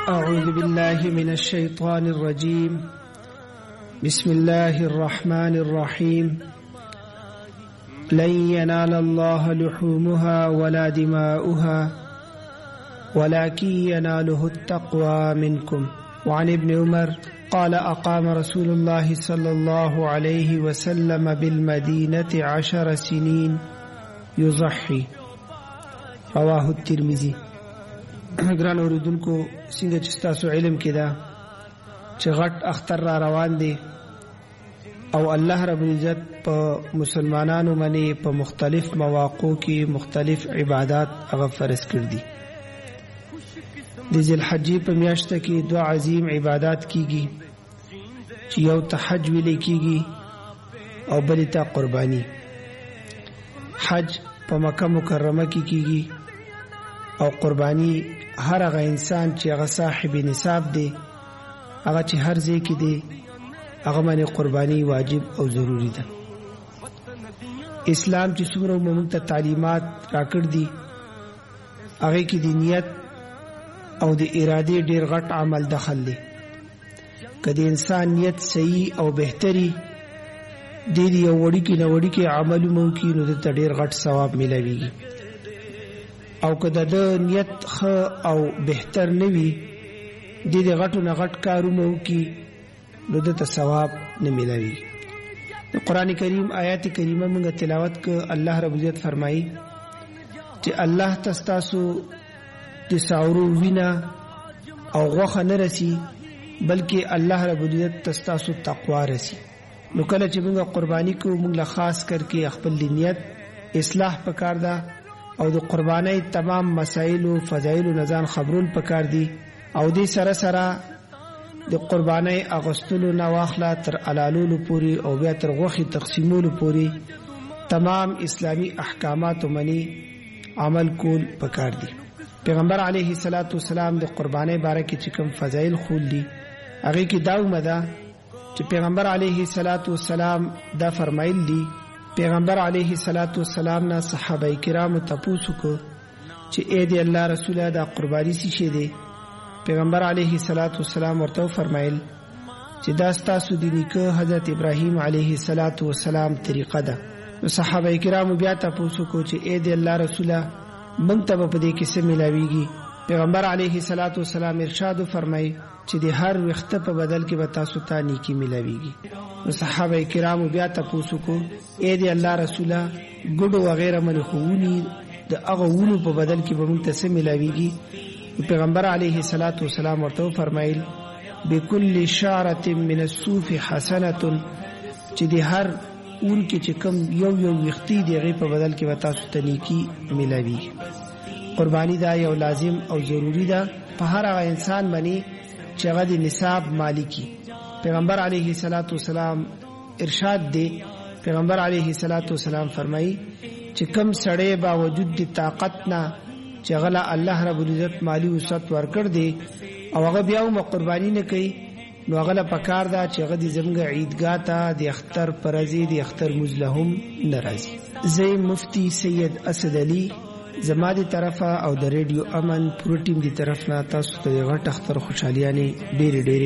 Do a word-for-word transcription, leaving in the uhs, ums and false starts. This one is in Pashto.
أعوذ بالله من الشيطان الرجيم. بسم الله الرحمن الرحيم. لن ينال الله لحومها ولا دماؤها ولكن يناله التقوى منكم. وعن ابن عمر قال أقام رسول الله صلى الله عليه وسلم بالمدينة عشر سنين يضحي. رواه الترمذي. ګران اوریدونکو څنګه چې تاسو علم کې دا چې غټ اختر را روان دي او الله رب العزت په مسلمانانو باندې په مختلف مواقعو کې مختلف عبادات هغه فرض کړ دي. د ذل حج په میاشت کې دوه عظیم عبادات کیږي چې یو تحج ویل کیږي او بل ته قرباني. حج په مکه مکرمه کې کیږي او قرباني هر هغه انسان چې هغه صاحب نصاب دی هغه چې هر ځای کې دی هغه باندې قرباني واجب او ضروری ده. اسلام چې څومره موږ ته تعلیمات راکړ دي هغه کې د نیت او د ارادې ډیر غټ عمل دخل دی. کله انسان نیت صحیح او بهتري د دې یو وړي کې نه وړي کې عمل ممکن نو د ډیر غټ ثواب ملويږي. او کله د نیت خ او بهتر نوي د دې غټو نه غټ کارونه وکي نو د ثواب نه ملوي. د قران کریم آیات کریمه موږ تلاوت ک الله رب عزت فرمایي چې الله تاسو د ساورو وینا او غوخه نه رسی بلکې الله رب عزت تاسو تقوا رسی. نو کله چې موږ قرباني کو موږ له خاص کر کې خپل نیت اصلاح پکار ده او د قربانۍ تمام مسائل او فضایل او نزان خبرون پکار دي او دې سره سره د قربانۍ اغستلو نه واخلا تر علالولو پوری او بیا تر غوخي تقسیمولو پوری تمام اسلامی احکامات منی عمل کول پکار دي. پیغمبر علیه الصلاۃ والسلام د قربانۍ باره کې چې کوم فضایل خول دي هغه کې دا ومده چې پیغمبر علیه الصلاۃ والسلام دا فرمایل دي. پیغمبر علیه الصلاۃ والسلام نه صحابه کرام تاسو کو چې اے دی الله رسول دا قربانی سي شه دي. پیغمبر علیه الصلاۃ والسلام ورته فرمایل چې دا تاسو د نیکه حضرت ابراهیم علیه الصلاۃ والسلام طریقه ده. صحابه کرام بیا تاسو کو چې اے دی الله رسول مونږ ته په دې کې څه ملاويږي. پیغمبر علیه الصلاۃ والسلام ارشاد فرمایي چې د هر وخت په بدل کې به تاسو ته نیکی ملاويږي. صحابه کرام بیا تاسو کو اے دی الله رسول ګډو وغیرہ من خوونی د هغه ونو په بدل کې به مونږ ته څه ملاويږي. پیغمبر علیه الصلاۃ والسلام ورته فرمایل بكل شعره من الصوف حسنه چې د هر اون کې چې کم یو یو وختي دیغه په بدل کې وتا ست نیکی ملاوي. قربانی دا یو لازم او ضروری ده په هر هغه انسان باندې چې هغه د نصاب مالکی. پیغمبر علیه الصلاۃ والسلام ارشاد دی. پیغمبر علیه الصلاۃ والسلام فرمایي چې کم سړی با وجود د طاقت نه چې غلا الله رب العزت مالی وسط ورکړ دی او هغه بیا هم قربانی نه کوي نو هغه پکار دا چې هغه د زمګ عیدګاه ته د اختر پرزي د اختر مزلهم ناراضي. زه مفتی سید اسد علي زما دی طرفه او د ریډیو امن پروتین دی طرف نه تاسو ته غټ اختر خوشحالیانه ډېر ډېر